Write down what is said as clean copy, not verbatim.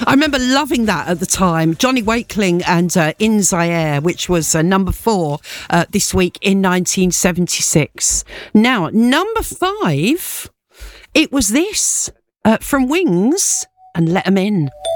I remember loving that at the time. Johnny Wakeling and In Zaire, which was number 4 this week in 1976. Now, number 5, it was this from Wings and Let 'Em In.